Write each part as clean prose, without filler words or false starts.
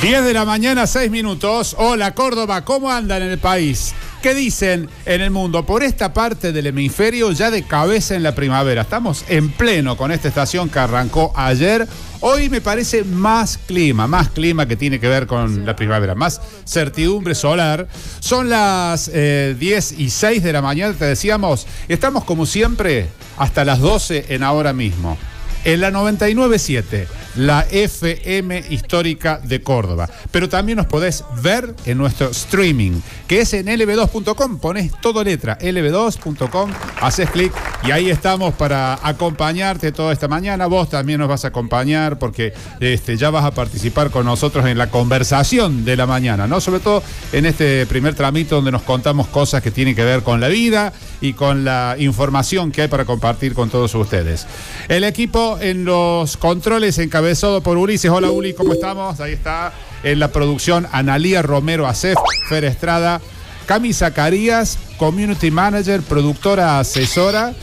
10 de la mañana, 6 minutos. Hola Córdoba, ¿cómo andan en el país? ¿Qué dicen en el mundo? Por esta parte del hemisferio ya de cabeza en la primavera. Estamos en pleno con esta estación que arrancó ayer. Hoy me parece más clima que tiene que ver con la primavera, más certidumbre solar. Son las 10:06 de la mañana, te decíamos. Estamos como siempre hasta las 12 en Ahora Mismo. En la 99.7, la FM histórica de Córdoba. Pero también nos podés ver en nuestro streaming, que es en lb2.com. Ponés todo letra, lb2.com, haces clic y ahí estamos para acompañarte toda esta mañana. Vos también nos vas a acompañar porque ya vas a participar con nosotros en la conversación de la mañana, ¿no? Sobre todo en este primer tramito donde nos contamos cosas que tienen que ver con la vida y con la información que hay para compartir con todos ustedes. El equipo en los controles encabezado por Ulises. Hola Uli, ¿cómo estamos? Ahí está. En la producción Analía Romero Acef, Fer Estrada, Cami Zacarías, Community Manager, productora asesora,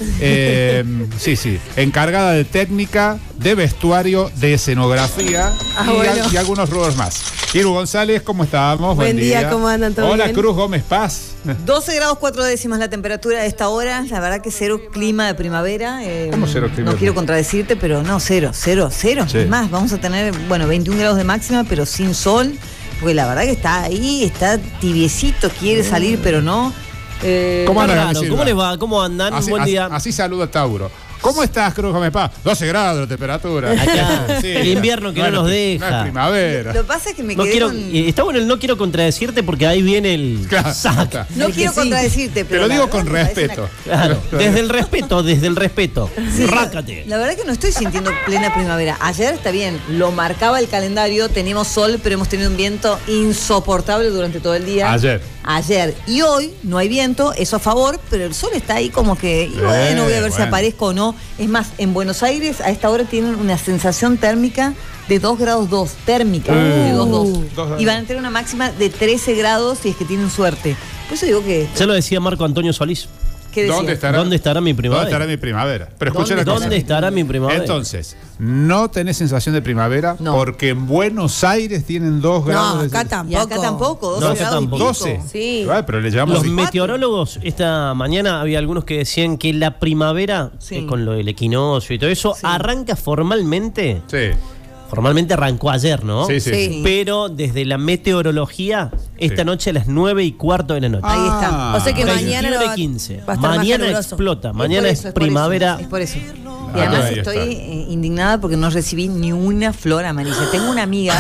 encargada de técnica, de vestuario, de escenografía y algunos rubros más. Iru González, ¿cómo estamos? Buen día, ¿cómo andan? ¿Todo Hola, bien? Cruz Gómez Paz. 12 grados 4 décimas la temperatura de esta hora. La verdad que cero clima de primavera. ¿Cómo cero clima? No quiero contradecirte, pero no, cero. Sí. Es más, vamos a tener, 21 grados de máxima, pero sin sol. Porque la verdad que está ahí, está tibiecito, quiere salir, pero no. ¿Cómo andan? ¿Cómo les va? ¿Cómo andan? Buen día. Así saluda Tauro. ¿Cómo estás, Cruz Gómez Paz? 12 grados de temperatura. Acá, el invierno que no nos deja. No es primavera. Lo que pasa es que me No quedé quiero, con... Está bueno el no quiero contradecirte porque ahí viene el sac. No quiero contradecirte, pero... Te lo la digo verdad con me parece respeto. Claro, desde el respeto. Sí, Rácate. La verdad que no estoy sintiendo plena primavera. Ayer está bien, lo marcaba el calendario, teníamos sol, pero hemos tenido un viento insoportable durante todo el día. Ayer. Y hoy no hay viento, eso a favor, pero el sol está ahí como que, y bueno, voy a ver si aparezco o no. Es más, en Buenos Aires a esta hora tienen una sensación térmica de 2 grados 2, térmica de 2,2. Y van a tener una máxima de 13 grados si es que tienen suerte. Por eso digo que... Ya lo decía Marco Antonio Solís. ¿Qué decía? ¿Dónde estará mi primavera? ¿Dónde estará mi primavera? Pero escucha la cosa. ¿Dónde estará mi primavera? Entonces, no tenés sensación de primavera porque en Buenos Aires tienen 2 grados. No, acá Y tampoco. acá tampoco, 12 No, acá grados tampoco. y pico. 12. Sí. Pero le llevamos Los meteorólogos, esta mañana había algunos que decían que la primavera, Sí. con lo del equinoccio y todo eso, Sí. arranca formalmente. Sí. Formalmente arrancó ayer, ¿no? Sí. Sí. Pero desde la meteorología, esta Sí. noche a las 9:15 de la noche. Ahí está. O sea que Por ahí, mañana 21:15. va a estar más Mañana caluroso. explota. Mañana es por primavera. Es por eso. Y además ahí está. estoy indignada porque no recibí ni una flor amarilla. Tengo una amiga,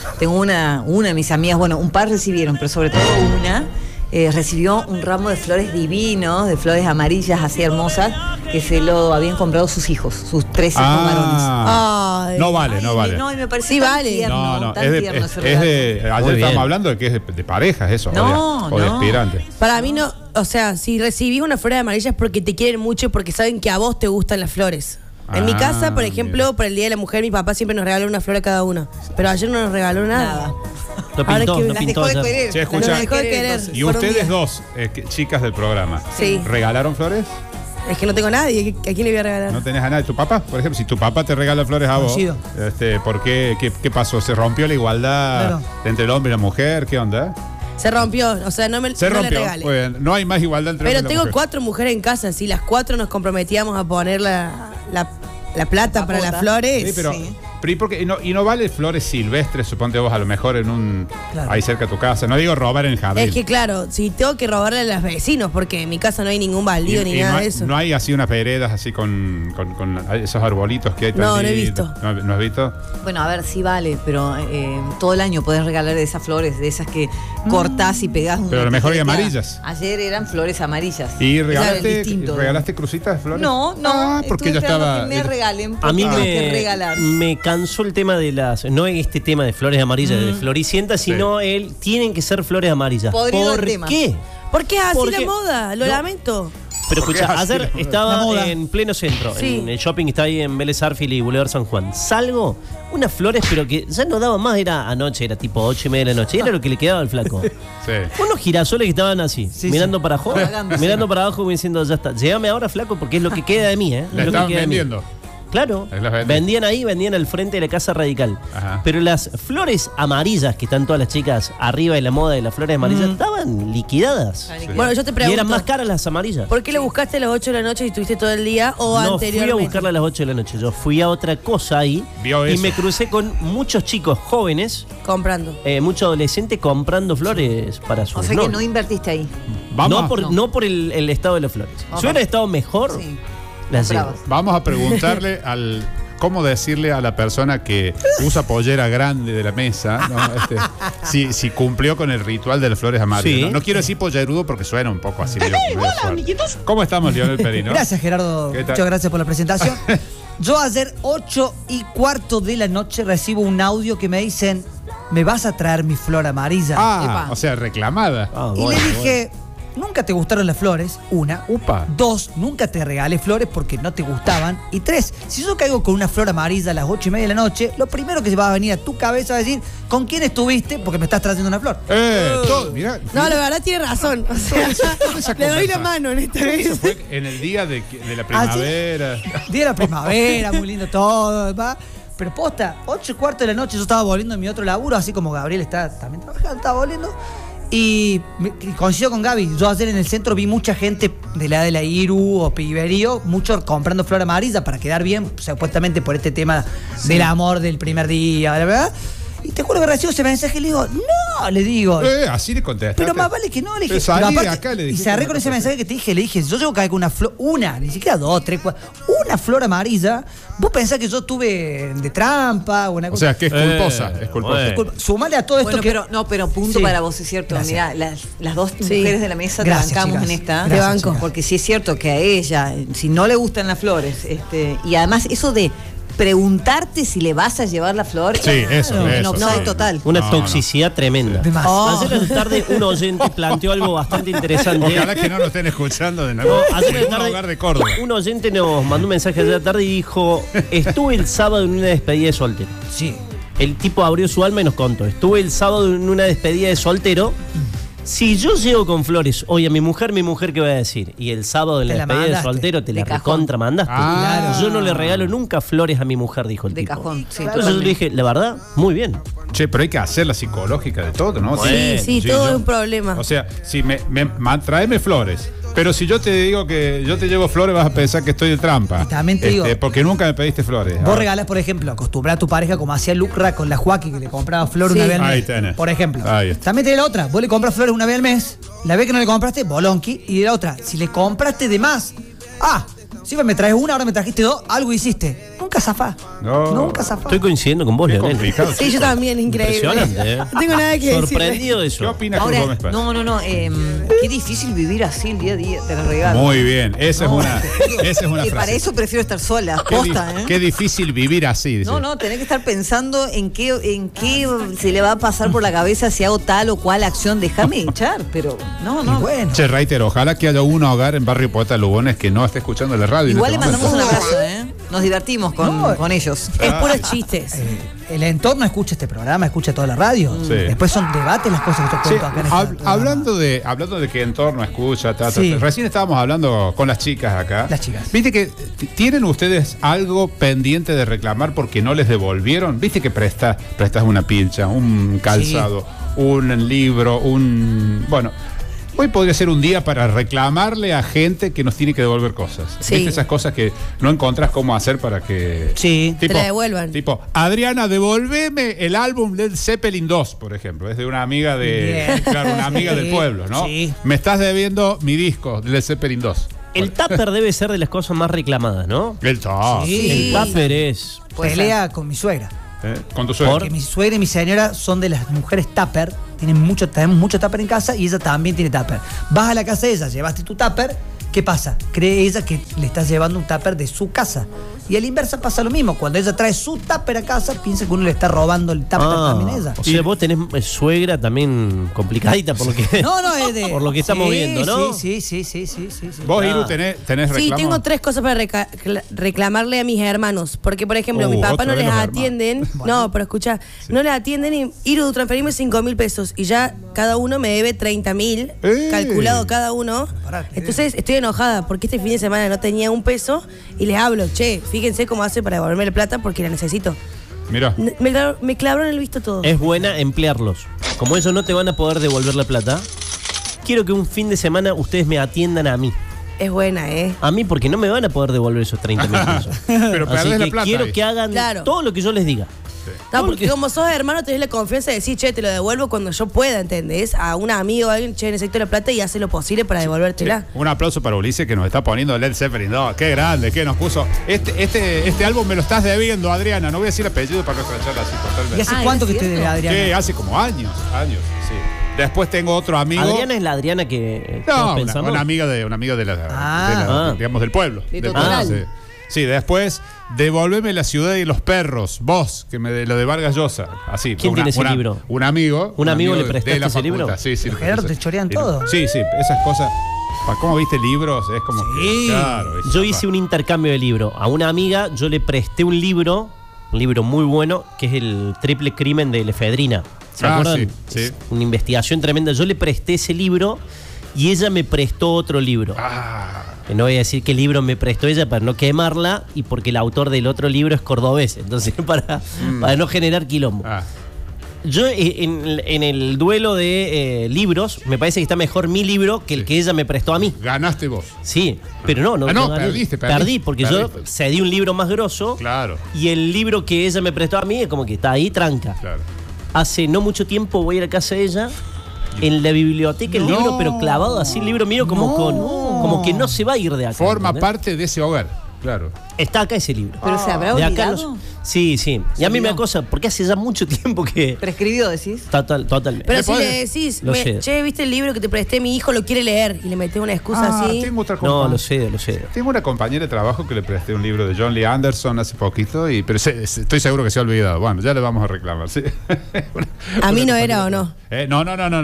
una de mis amigas, bueno, un par recibieron, pero sobre todo una recibió un ramo de flores divinos, de flores amarillas así hermosas, que se lo habían comprado sus hijos, sus 3 hijos varones. Ay. No vale. No, y me parece Sí, tan vale. tierno, No, tan es tierno ese de regalo. ayer Muy estábamos bien. hablando de que es de parejas eso, No, o de no. aspirantes. Para mí no, o sea, si recibís una flor amarilla es porque te quieren mucho y porque saben que a vos te gustan las flores. En mi casa, por ejemplo, mira. para el Día de la Mujer, mi papá siempre nos regaló una flor a cada uno. Pero ayer no nos regaló nada. No Ahora pintó, que no las pintó dejó de ayer. querer. Sí, escucha. Las Dejó de querer. entonces. Y Por un ustedes día. dos, chicas del programa, Sí. ¿regalaron flores? Es que no tengo nadie. ¿A quién le voy a regalar? No tenés a nadie. ¿Tu papá? Por ejemplo, si tu papá te regala flores a vos, Coincido. ¿por qué? ¿Qué pasó? ¿Se rompió la igualdad Claro. entre el hombre y la mujer? ¿Qué onda? Se rompió, o sea, no me Se no le rompió. regale. Muy bien. No hay más igualdad entre el Pero hombre y tengo la mujer. 4 mujeres en casa. Si las 4 nos comprometíamos a poner la plata La para cuota. las flores. Sí, pero, Sí. pero ¿y no vale flores silvestres, suponte vos, a lo mejor en un Claro. ahí cerca de tu casa? No digo robar en el jardín. Es que claro, si tengo que robarle a los vecinos, porque en mi casa no hay ningún baldío ni Y nada no de hay, eso. no hay así unas veredas así con esos arbolitos que hay tan No, no he lindos. visto. ¿No has visto? Bueno, a ver, sí vale, pero todo el año podés regalar de esas flores, de esas que cortás y pegás un. Pero a lo mejor hay amarillas. Ayer eran flores amarillas. ¿Y Claro, regalaste, distinto. regalaste crucitas de flores? No, porque estuve yo esperando estaba. que me regalen. A mí porque tengo que regalar. me cansó el tema de no este tema de flores amarillas, de floricienta, sino tienen que ser flores amarillas. Podrido el ¿Por tema. qué? Porque es así Porque- la moda, lo No. lamento. Pero ¿Por qué escucha, así ayer la estaba moda? en pleno centro, Sí. en el shopping que está ahí en Vélez Arfield y Boulevard San Juan. Salgo, unas flores, pero que ya no daban más, era anoche, era tipo 8:30 de la noche, era lo que le quedaba al flaco. Sí. Unos girasoles que estaban así, Sí, mirando sí. para abajo, Apagando. mirando para abajo y diciendo, ya está, llegame ahora, flaco, porque es lo que queda de mí, ¿eh? La Es lo que estaban queda de mí. vendiendo. Claro, vendían ahí, vendían al frente de la Casa Radical. Ajá. Pero las flores amarillas, que están todas las chicas arriba de la moda de las flores amarillas, estaban liquidadas. Sí. Bueno, yo te pregunto. Y eran más caras las amarillas. ¿Por qué le buscaste a las 8 de la noche y estuviste todo el día o anteriormente? No fui a buscarla a las 8 de la noche. Yo fui a otra cosa ahí y me crucé con muchos chicos jóvenes. Comprando. Muchos adolescentes comprando flores para sus O sea que no invertiste ahí. No por el estado de las flores. Si hubiera estado mejor... Sí. Vamos a preguntarle cómo decirle a la persona que usa pollera grande de la mesa, ¿no? si cumplió con el ritual de las flores amarillas. Sí. No quiero decir pollerudo porque suena un poco así. Hola, amiguitos. ¿Cómo estamos, Lionel Perino? Gracias, Gerardo. Muchas gracias por la presentación. Yo ayer 8:15 de la noche recibo un audio que me dicen, ¿me vas a traer mi flor amarilla? O sea, reclamada. Y le dije... Nunca te gustaron las flores, una. Upa. 2, nunca te regalé flores porque no te gustaban. Y 3, si yo caigo con una flor amarilla a las 8:30 de la noche, lo primero que se va a venir a tu cabeza es decir, ¿con quién estuviste? Porque me estás trayendo una flor. Mirá. No, la verdad tiene razón. O sea, le doy la mano en esta vez. Eso fue en el día de la primavera. Día de la primavera, muy lindo todo, ¿va? Pero posta, 8:15 de la noche yo estaba volviendo en mi otro laburo, así como Gabriel está también trabajando, estaba volviendo. Y coincido con Gaby, yo ayer en el centro vi mucha gente de la IRU o Piberío, muchos comprando flor amarilla para quedar bien, supuestamente por este tema del amor del primer día, ¿verdad? Y te juro que recibo ese mensaje y le digo, no, le digo. Así le contestaste. Pero más vale que no, le dije. Y cerré con ese mensaje que te dije, le dije, yo llego a caer con una flor, ni siquiera 2, 3, 4, una flor amarilla. Vos pensás que yo estuve de trampa o una cosa. O sea, que es culposa. Es culposa. Sumale a todo esto que... Pero punto para vos, es cierto. Mirá, las dos mujeres de la mesa te bancamos en esta. Te banco. Porque sí es cierto que a ella, si no le gustan las flores, y además eso de preguntarte si le vas a llevar la flor. Sí, eso. Total. Una toxicidad tremenda. Ayer en la tarde un oyente planteó algo bastante interesante. Ojalá que no lo estén escuchando de nuevo. Ayer en la tarde, de Córdoba. Un oyente nos mandó un mensaje ayer de la tarde y dijo, estuve el sábado en una despedida de soltero. Sí. El tipo abrió su alma y nos contó, estuve el sábado en una despedida de soltero. Si yo llego con flores hoy a mi mujer ¿qué va a decir? Y el sábado en la despedida de soltero te la recontra mandaste. Claro. Yo no le regalo nunca flores a mi mujer, dijo el tipo. De cajón, sí. Entonces yo le dije, la verdad, muy bien. Che, pero hay que hacer la psicológica de todo, ¿no? Sí, todo es un problema. O sea, si tráeme flores. Pero si yo te digo que yo te llevo flores, vas a pensar que estoy de trampa. Y también te digo, porque nunca me pediste flores. Vos regalás, por ejemplo, acostumbrar a tu pareja como hacía Lucra con la Joaquín, que le compraba flores una vez al mes. Ahí tenés. Por ejemplo. Ahí está. También tenés la otra. Vos le compras flores una vez al mes. La vez que no le compraste, bolonqui. Y de la otra, si le compraste de más. Si me traes una, ahora me trajiste 2, algo hiciste. Nunca zafás. Nunca zafás. Estoy coincidiendo con vos, Leonel. Sí, yo también, increíble. Impresionante, No tengo nada que decir. Sorprendido de eso. ¿Qué opinas Ahora, Gómez Paz? No. Qué difícil vivir así el día a día. Te lo regalo. Muy bien. Esa es una frase. Para eso prefiero estar sola. Posta, Qué difícil vivir así. Dice. Tenés que estar pensando en qué se le va a pasar por la cabeza si hago tal o cual acción. Déjame echar, pero no. Bueno. Che, reitero, ojalá que haya un hogar en Barrio Poeta Lugones que no esté escuchando la radio. Igual le mandamos un abrazo, Nos divertimos con ellos. Es puros chistes. El entorno escucha este programa, escucha toda la radio. Sí. Después son debates las cosas que yo cuento acá en este programa. Hablando de que entorno escucha, recién estábamos hablando con las chicas acá. Las chicas. ¿Viste que tienen ustedes algo pendiente de reclamar porque no les devolvieron? ¿Viste que prestas una pincha, un calzado, un libro, bueno... Hoy podría ser un día para reclamarle a gente que nos tiene que devolver cosas. Sí. ¿Viste esas cosas que no encontrás cómo hacer para que... te la devuelvan? Tipo, Adriana, devolveme el álbum Led Zeppelin 2, por ejemplo. Es de una amiga una amiga del pueblo, ¿no? Sí. Me estás debiendo mi disco de Led Zeppelin 2. El tupper debe ser de las cosas más reclamadas, ¿no? El tupper. Sí. El tupper es... Pelea con mi suegra. Con tu suegra. Porque mi suegra y mi señora son de las mujeres tupper. Tenemos mucho tupper en casa y ella también tiene tupper. Vas a la casa de ella, llevaste tu tupper. ¿Qué pasa? Cree ella que le estás llevando un tupper de su casa. Y a la inversa pasa lo mismo. Cuando ella trae su tupper a casa, piensa que uno le está robando el tupper también a ella. Y vos tenés suegra también complicadita por lo que, es de... por lo que estamos viendo, ¿no? Sí. Vos, Iru, tenés reclamo. Sí, tengo 3 cosas para reclamarle a mis hermanos. Porque, por ejemplo, mi papá no les atienden. Bueno. No, pero escucha, no les atienden y Iru, transferime 5.000 pesos. Y ya cada uno me debe 30.000, calculado cada uno. Entonces estoy enojada porque este fin de semana no tenía un peso y les hablo, che, fíjense cómo hace para devolverme la plata porque la necesito. Mira. Me clavaron el visto todo. Es buena emplearlos. Como ellos no te van a poder devolver la plata, quiero que un fin de semana ustedes me atiendan a mí. Es buena, A mí, porque no me van a poder devolver esos 30 mil pesos. Pero así perdés que la plata. quiero que hagan todo lo que yo les diga. Sí. No, porque como sos hermano tenés la confianza de decir, che, te lo devuelvo cuando yo pueda, ¿entendés? A un amigo o a alguien, che, necesito la plata y hace lo posible para devolvértela. Un aplauso para Ulises que nos está poniendo Led Zeppelin 2. Qué grande, que nos puso. Este álbum me lo estás debiendo, Adriana. No voy a decir apellido para no escracharla así totalmente. ¿Y hace cuánto que te debe, Adriana? Sí, hace como años, sí. Después tengo otro amigo. Adriana es la Adriana que no, una amiga de la digamos, del pueblo. Sí, después, devolveme La ciudad y los perros. Vos, que lo de Vargas Llosa. Así. ¿Quién tiene ese libro? Un amigo. ¿Un amigo le prestaste ese libro? Sí. Gerardo, te chorean todo. Sí, esas cosas. ¿Cómo viste libros? Es como que, claro. Yo hice un intercambio de libro. A una amiga yo le presté un libro muy bueno, que es El triple crimen de Lefedrina. ¿Se acuerdan? Sí. Una investigación tremenda. Yo le presté ese libro y ella me prestó otro libro. Que no voy a decir qué libro me prestó ella para no quemarla y porque el autor del otro libro es cordobés. Entonces, para no generar quilombo. Yo en el duelo de libros, me parece que está mejor mi libro que el que ella me prestó a mí. Ganaste vos. Sí, pero no perdiste. Perdí porque yo cedí un libro más grosso. Claro. Y el libro que ella me prestó a mí es como que está ahí tranca. Claro. Hace no mucho tiempo voy a ir a casa de ella. En la biblioteca el libro, pero clavado así, el libro mío como que no se va a ir de acá. Forma parte de ese hogar, claro. Está acá ese libro. ¿Pero se habrá olvidado? Sí. Y a mí me acosa, porque hace ya mucho tiempo que... ¿Prescribió, decís? Totalmente. Pero si le decís, che, ¿viste el libro que te presté? Mi hijo lo quiere leer. Y le metés una excusa así. No, lo sé. Tengo una compañera de trabajo que le presté un libro de John Lee Anderson hace poquito, pero estoy seguro que se ha olvidado. Bueno, ya le vamos a reclamar, ¿sí? ¿A mí no era o no? No.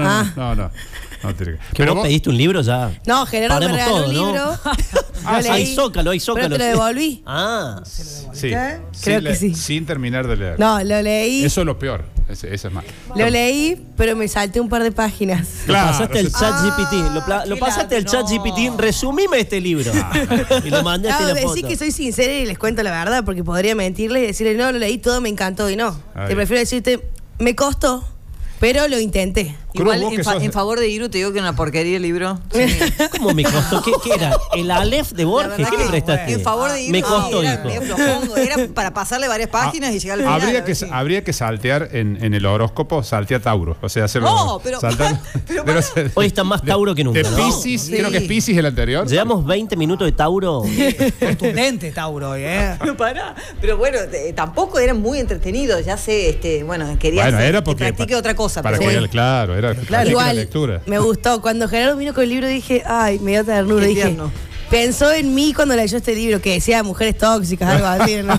No, pero vos pediste un libro ya. No, Gerardo me regaló un libro. Hay Zócalo. Pero te lo devolví. Sí. Creo que sí. Sin terminar de leer. No, lo leí. Eso es lo peor. Ese es más. Lo leí, pero me salté un par de páginas. Claro, lo pasaste al chat GPT. Lo pasaste al chat GPT. Resumime este libro. Y lo mandé a la foto. Decir que soy sincera y les cuento la verdad, porque podría mentirles y decirle, no, lo leí todo, me encantó y no. Te prefiero decirte, me costó, pero lo intenté. Igual en favor de Iru te digo que una porquería el libro. Sí. ¿Cómo me costó? ¿Qué era? ¿El Aleph de Borges? ¿Qué le prestaste? En favor de Iru me costó, era medio flojongo. Era para pasarle varias páginas y llegar al final. Habría que saltear en el horóscopo, saltea Tauro. O sea, hacerlo. No, pero hoy está más Tauro que nunca. De Piscis, sí. Creo que es Piscis el anterior. Llevamos 20 minutos de Tauro. Contundente Tauro, No, pará. Pero bueno, tampoco era muy entretenido. Ya sé, quería que practique otra cosa. Para que claro, era igual, la lectura. Me gustó. Cuando Gerardo vino con el libro dije, ay, me dio ternura. Dije, pensó en mí cuando leyó este libro que decía mujeres tóxicas, algo así, ¿no?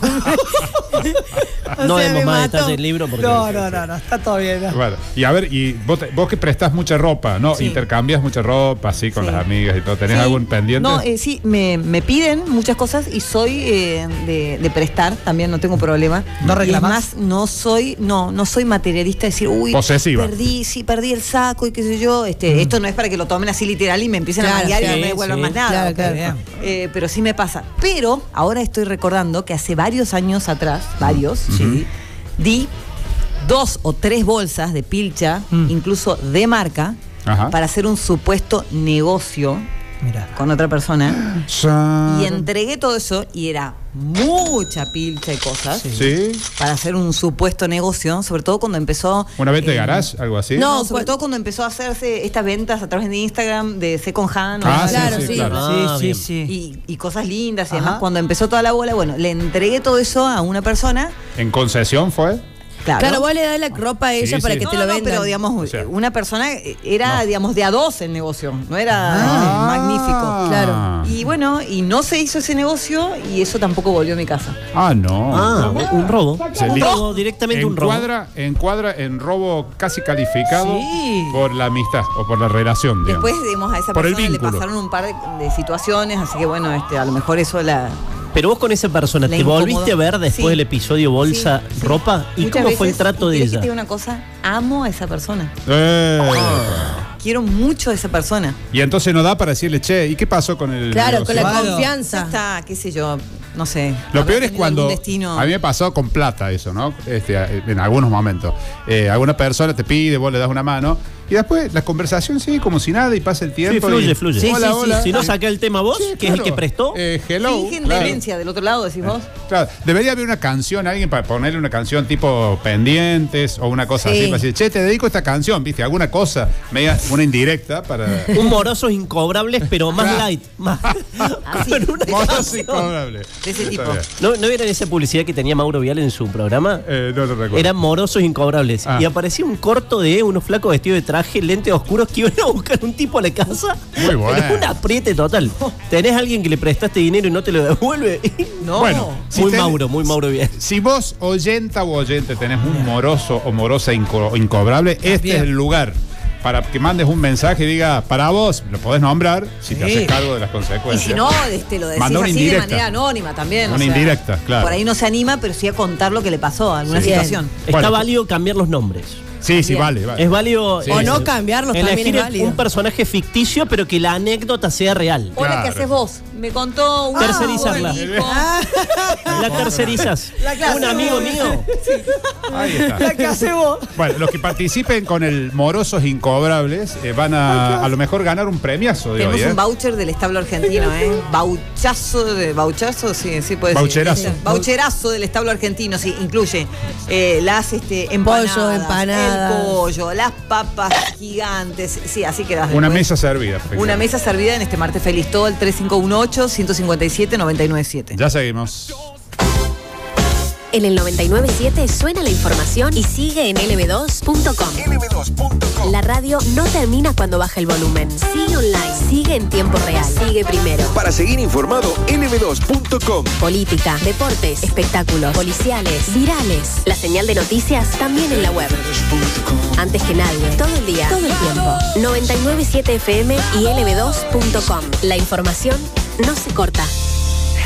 No demos más detalles del libro porque... No, está todo bien. ¿no? Bueno, y a ver, y vos que prestás mucha ropa, ¿no? Sí. Intercambias mucha ropa, así, con las amigas y todo. ¿Tenés algún pendiente? No, sí, me piden muchas cosas y soy de prestar, también no tengo problema. ¿No reclamás? Más, no soy materialista de decir, uy, posesiva. Perdí el saco y qué sé yo. Esto no es para que lo tomen así literal y me empiecen a manguear y no me devuelvan más nada. Claro. Pero sí me pasa. Pero ahora estoy recordando que hace varios años atrás, di 2 o 3 bolsas de pilcha, incluso de marca, para hacer un supuesto negocio con otra persona. Y entregué todo eso y era mucha pilcha y cosas para hacer un supuesto negocio, sobre todo cuando empezó... ¿Una venta de garage? ¿Algo así? No, sobre todo cuando empezó a hacerse estas ventas a través de Instagram de Second Hand. Y cosas lindas y demás. Cuando empezó toda la bola, bueno, le entregué todo eso a una persona. ¿En concesión fue? Claro, vos le das la ropa a ella para que te lo vendan. Pero digamos, una persona era, digamos, de a 2 el negocio. No era magnífico. Claro. Y bueno, y no se hizo ese negocio y eso tampoco volvió a mi casa. Un robo. Directamente un robo. Encuadra en robo casi calificado por la amistad o por la relación. Digamos. Después, digamos, a esa persona le pasaron un par de situaciones, así que bueno, a lo mejor eso la... Pero vos con esa persona, ¿te volviste a ver después del episodio Bolsa Ropa? ¿Y muchas cómo fue el trato de ella? Te digo una cosa, amo a esa persona. quiero mucho a esa persona. Y entonces no da para decirle, che, ¿y qué pasó con el Claro, negocio? con la Claro. confianza. Ya está, qué sé yo, no sé. Lo habrá peor es tenido cuando algún destino. a mí me pasó con plata eso, ¿no? En algunos momentos. Alguna persona te pide, vos le das una mano y después la conversación sigue como si nada y pasa el tiempo. Sí, y, fluye. Sí, Hola, sí, hola. Si no saca el tema vos, Sí, que es el que prestó. Hello. Fingen claro. demencia del otro lado, decís vos. Claro, debería haber una canción, alguien para ponerle una canción tipo pendientes o una cosa Sí. así, para decir, che, te dedico a esta canción, ¿viste? Alguna cosa, una indirecta para. Un morosos incobrables, pero más Claro. light. Más, Así, con una Monos canción. incobrables. De ese Está tipo. bien. ¿No vieron esa publicidad que tenía Mauro Vial en su programa? No lo recuerdo. Eran morosos incobrables. Ah. Y aparecía un corto de unos flacos vestidos de traje, lentes oscuros, que iban a buscar un tipo a la casa. Muy bueno. Pero un apriete total. Tenés a alguien que le prestaste dinero y no te lo devuelve. No. Bueno, si muy ten- Mauro Vial. Si vos, oyenta o oyente, tenés un moroso o morosa incobrable, este bien. es el lugar para que mandes un mensaje y diga, para vos, lo podés nombrar si te Sí. haces cargo de las Y consecuencias. si no, lo decís Manda una así de indirecta. manera anónima también. Una indirecta, claro. Por ahí no se anima, pero sí a contar lo que le pasó, alguna Sí. situación. Está Bueno. válido cambiar los nombres. Sí, sí, Bien. vale, vale. Es válido. Sí. O no cambiarlos también elegir es válido. un personaje ficticio, pero que la anécdota sea real. Hola, Claro. ¿qué haces vos? Me contó un Tercerizarla. La tercerizas. Un amigo mío. Ahí está. ¿Qué hace vos? Bueno, los que participen con el Morosos Incobrables van a lo mejor ganar un premiazo de Tenemos hoy, ¿eh? un voucher del establo argentino, ¿eh? Bauchazo, sí puede Voucherazo. ser. Voucherazo del establo argentino, sí, incluye las empanadas, Pollo, empanadas. el pollo, las papas gigantes, sí, así quedas Una después. mesa servida. Una mesa servida en este martes feliz, todo el 3518-157-997. Ya seguimos. En el 997 suena la información y sigue en lb2.com. lb2.com. La radio no termina cuando baja el volumen. Sigue online, sigue en tiempo real, sigue primero. Para seguir informado, lb2.com. Política, deportes, espectáculos, policiales, virales. La señal de noticias también en la web. Antes que nadie, todo el día, todo el tiempo. 997 FM y lb2.com. La información no se corta.